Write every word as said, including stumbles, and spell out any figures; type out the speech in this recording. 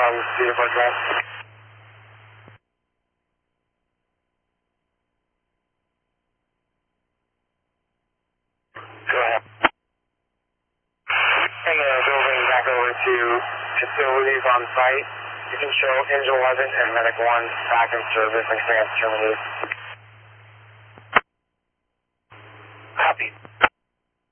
from Cedar Park Drive. Go ahead. And the building back over to facilities on site. You can show engine eleven and medic one back in service and clearance terminated.